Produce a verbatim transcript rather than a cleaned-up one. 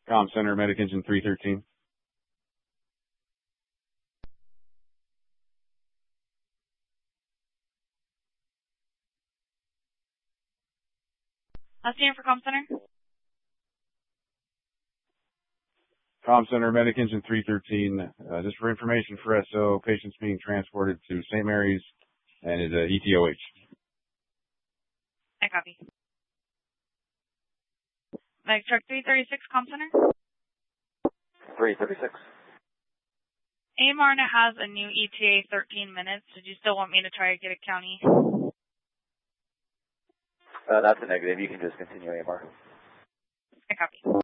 Com Center, Medic Engine three thirteen. Last name for Com Center? Com Center, Medic Engine three thirteen. Uh, just for information for S O, patients being transported to Saint Mary's and is a E T O H. I copy. Medic truck three thirty-six, Com Center? three thirty-six. A M R has a new E T A thirteen minutes. Did you still want me to try to get a county? Uh, that's a negative. You can just continue A M R. I copy.